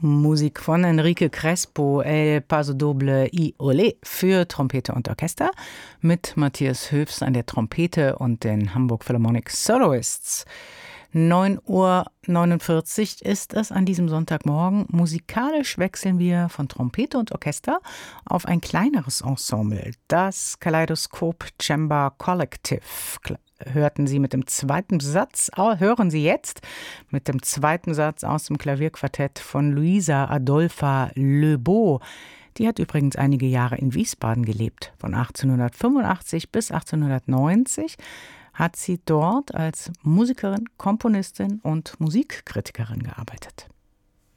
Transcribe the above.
Musik von Enrique Crespo, El Paso Doble y Olé für Trompete und Orchester mit Matthias Höfs an der Trompete und den Hamburg Philharmonic Soloists. 9:49 Uhr ist es an diesem Sonntagmorgen. Musikalisch wechseln wir von Trompete und Orchester auf ein kleineres Ensemble, das Kaleidoskop Cemba Collective. Hören Sie jetzt mit dem zweiten Satz aus dem Klavierquartett von Luisa Adolpha Lebeau. Die hat übrigens einige Jahre in Wiesbaden gelebt. Von 1885 bis 1890 hat sie dort als Musikerin, Komponistin und Musikkritikerin gearbeitet.